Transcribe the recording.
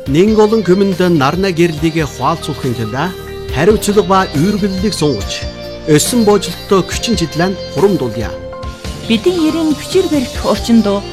Нэн олон хүмүүнд нарна гэрлийг хуалцуулахын тулд хариуцлага ба үүргэллийг сунгаж, өссөн бooжилттой хүчин чиглэн хурамдуулъя. Бидний ерийн хүчээр барих орчинд